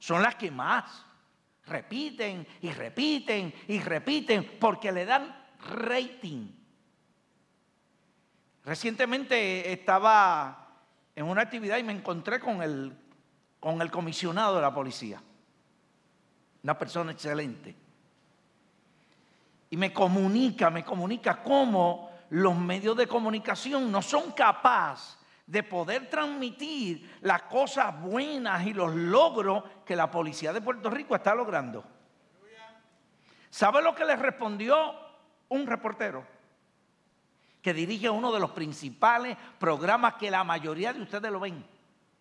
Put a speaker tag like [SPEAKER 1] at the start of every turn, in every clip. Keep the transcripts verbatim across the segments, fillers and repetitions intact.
[SPEAKER 1] son las que más repiten y repiten y repiten porque le dan rating. Recientemente estaba en una actividad y me encontré con el, con el comisionado de la policía, una persona excelente. Y me comunica, me comunica cómo los medios de comunicación no son capaces de poder transmitir las cosas buenas y los logros que la policía de Puerto Rico está logrando. ¿Sabe lo que le respondió un reportero que dirige uno de los principales programas que la mayoría de ustedes lo ven?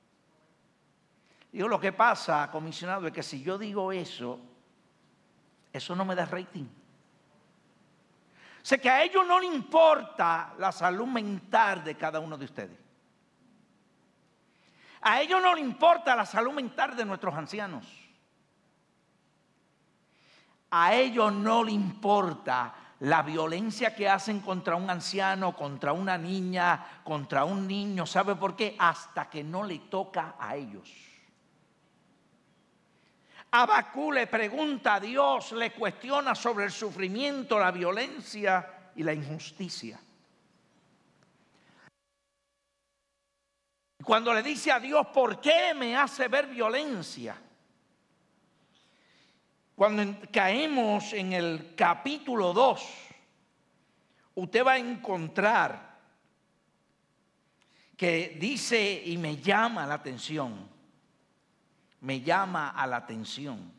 [SPEAKER 1] Digo, lo que pasa, comisionado, es que si yo digo eso, eso no me da rating. O sea, que a ellos no les importa la salud mental de cada uno de ustedes. A ellos no les importa la salud mental de nuestros ancianos. A ellos no les importa la violencia que hacen contra un anciano, contra una niña, contra un niño. ¿Sabe por qué? Hasta que no le toca a ellos. Habacuc le pregunta a Dios, le cuestiona sobre el sufrimiento, la violencia y la injusticia. Cuando le dice a Dios, ¿por qué me hace ver violencia? Cuando caemos en el capítulo dos, usted va a encontrar que dice, y me llama la atención, me llama a la atención.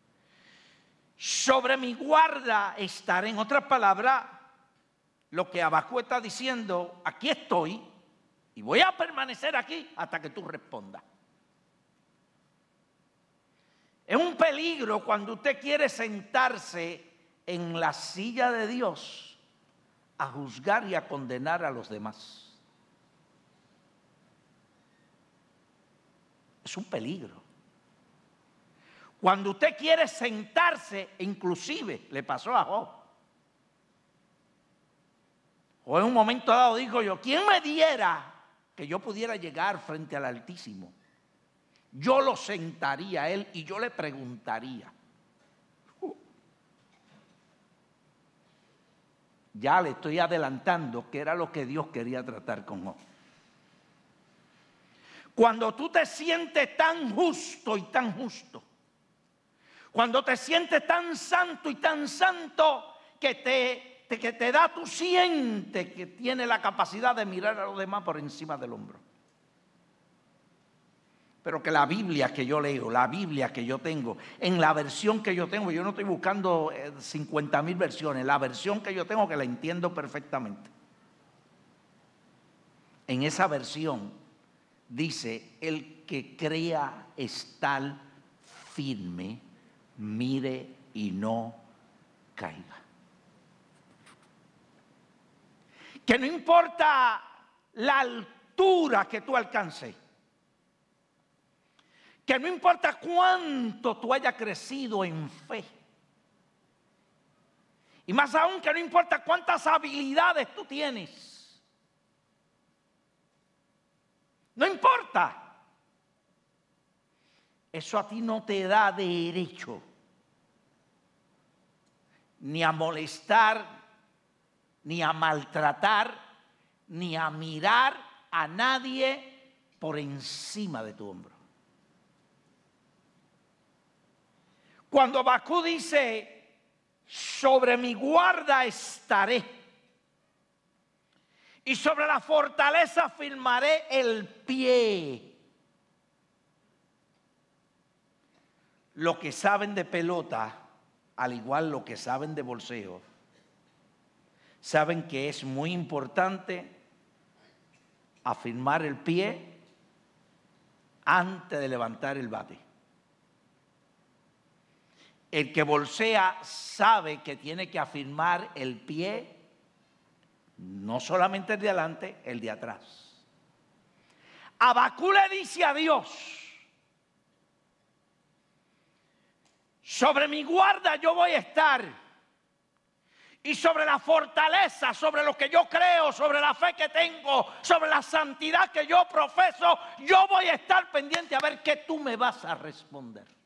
[SPEAKER 1] Sobre mi guarda estaré. En otras palabras, lo que Habacuc está diciendo, aquí estoy y voy a permanecer aquí hasta que tú respondas. Es un peligro cuando usted quiere sentarse en la silla de Dios a juzgar y a condenar a los demás. Es un peligro. Cuando usted quiere sentarse, inclusive le pasó a Job. O en un momento dado dijo yo, ¿quién me diera que yo pudiera llegar frente al Altísimo? Yo lo sentaría a él y yo le preguntaría. Uh. Ya le estoy adelantando que era lo que Dios quería tratar con Job. Cuando tú te sientes tan justo y tan justo, cuando te sientes tan santo y tan santo que te, te, que te da, tú sientes que tiene la capacidad de mirar a los demás por encima del hombro. Pero que la Biblia que yo leo, la Biblia que yo tengo, en la versión que yo tengo, yo no estoy buscando cincuenta mil versiones, la versión que yo tengo que la entiendo perfectamente. En esa versión dice, el que crea estar firme, mire y no caiga. Que no importa la altura que tú alcances, que no importa cuánto tú hayas crecido en fe, y más aún que no importa cuántas habilidades tú tienes, no importa, eso a ti no te da derecho ni a molestar, ni a maltratar, ni a mirar a nadie por encima de tu hombro. Cuando Habacuc dice, sobre mi guarda estaré, y sobre la fortaleza firmaré el pie. Los que saben de pelota, al igual lo que saben de bolseo, saben que es muy importante afirmar el pie antes de levantar el bate. El que bolsea sabe que tiene que afirmar el pie, no solamente el de adelante, el de atrás. Habacuc le dice a Dios, sobre mi guarda yo voy a estar, y sobre la fortaleza, sobre lo que yo creo, sobre la fe que tengo, sobre la santidad que yo profeso, yo voy a estar pendiente a ver qué tú me vas a responder.